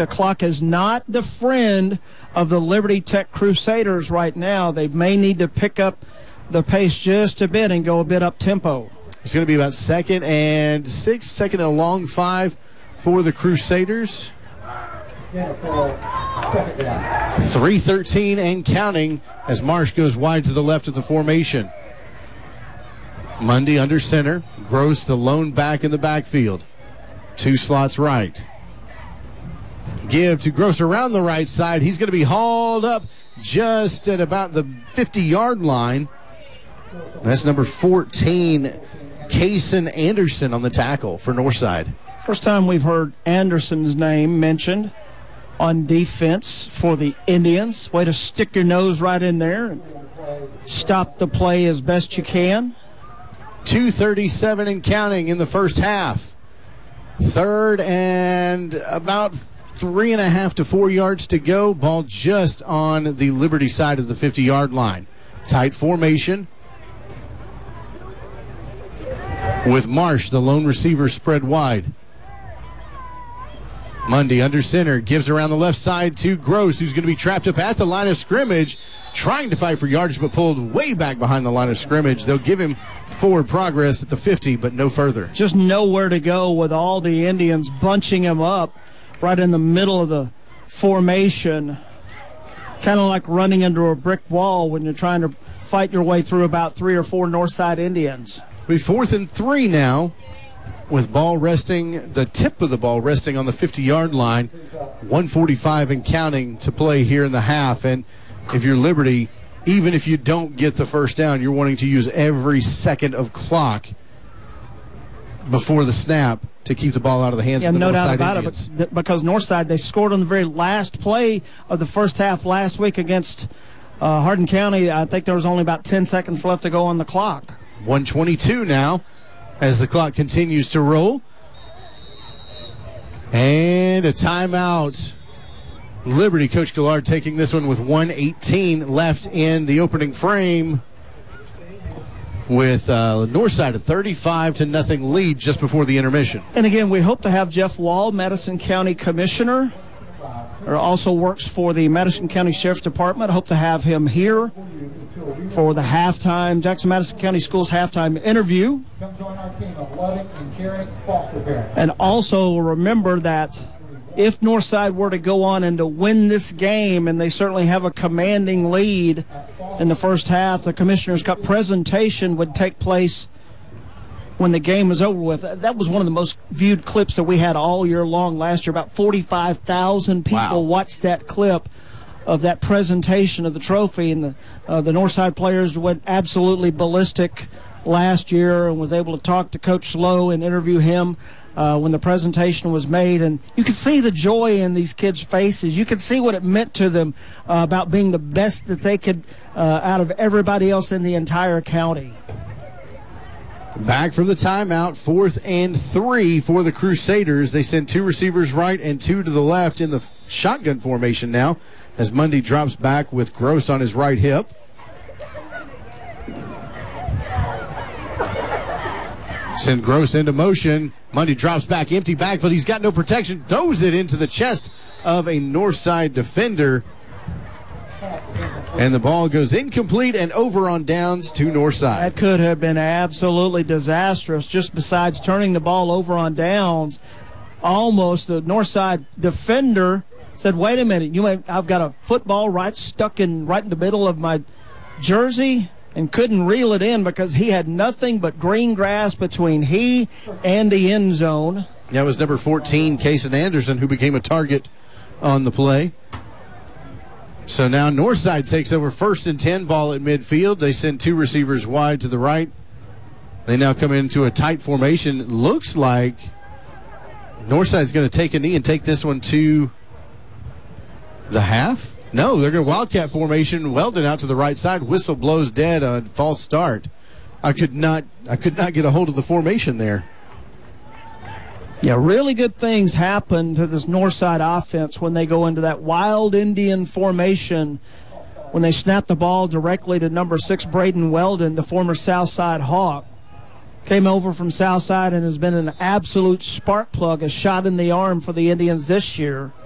The clock is not the friend of the Liberty Tech Crusaders right now. They may need to pick up the pace just a bit and go a bit up tempo. It's going to be about 2nd and 6, 2nd and a long 5 for the Crusaders. 3:13 and counting as Marsh goes wide to the left of the formation. Mundy under center. Gross the lone back in the backfield. 2 slots right. Give to Gross around the right side. He's going to be hauled up just at about the 50-yard line. That's number 14, Kaysen Anderson on the tackle for Northside. First time we've heard Anderson's name mentioned on defense for the Indians. Way to stick your nose right in there and stop the play as best you can. 2:37 and counting in the first half. 3rd and about 3.5 to 4 yards to go. Ball just on the Liberty side of the 50-yard line. Tight formation with Marsh, the lone receiver, spread wide. Mundy under center, gives around the left side to Gross, who's going to be trapped up at the line of scrimmage, trying to fight for yardage, but pulled way back behind the line of scrimmage. They'll give him forward progress at the 50, but no further. Just nowhere to go with all the Indians bunching him up right in the middle of the formation. Kind of like running into a brick wall when you're trying to fight your way through about 3 or 4 Northside Indians. It'll be 4th and 3 now, with ball resting, the tip of the ball resting on the 50-yard line. 1:45 and counting to play here in the half. And if you're Liberty, even if you don't get the first down, you're wanting to use every second of clock before the snap to keep the ball out of the hands of the Northside Indians. Doubt about it, because Northside, they scored on the very last play of the first half last week against Hardin County. I think there was only about 10 seconds left to go on the clock. 1:22 now as the clock continues to roll. And a timeout. Liberty, Coach Gillard taking this one with 1:18 left in the opening frame, with Northside a 35-0 lead just before the intermission. And again, we hope to have Jeff Wall, Madison County Commissioner, or also works for the Madison County Sheriff's Department. I hope to have him here for the halftime, Jackson-Madison County Schools halftime interview. Come join our team of loving and caring foster parents. And also remember that if Northside were to go on and to win this game, and they certainly have a commanding lead in the first half, the Commissioner's Cup presentation would take place when the game was over with. That was one of the most viewed clips that we had all year long last year. About 45,000 people watched that clip of that presentation of the trophy, and the Northside players went absolutely ballistic last year and was able to talk to Coach Slow and interview him when the presentation was made. And you could see the joy in these kids' faces. You could see what it meant to them about being the best that they could out of everybody else in the entire county. Back from the timeout, 4th and 3 for the Crusaders. They send 2 receivers right and 2 to the left in the shotgun formation now, as Mundy drops back with Gross on his right hip. Send Gross into motion. Mundy drops back, empty backfield. He's got no protection. Throws it into the chest of a Northside defender. And the ball goes incomplete and over on downs to Northside. That could have been absolutely disastrous. Just besides turning the ball over on downs, almost the Northside defender said, wait a minute, I've got a football stuck right in the middle of my jersey, and couldn't reel it in because he had nothing but green grass between he and the end zone. That was number 14, Kaysen Anderson, who became a target on the play. So now Northside takes over 1st and 10, ball at midfield. They send 2 receivers wide to the right. They now come into a tight formation. It looks like Northside's going to take a knee and take this one to the half. No, they're going to Wildcat formation. Weldon out to the right side. Whistle blows dead on false start. I could not get a hold of the formation there. Yeah, really good things happen to this Northside offense when they go into that wild Indian formation, when they snap the ball directly to number 6, Braden Weldon, the former Southside Hawk. Came over from Southside and has been an absolute spark plug, a shot in the arm for the Indians this year.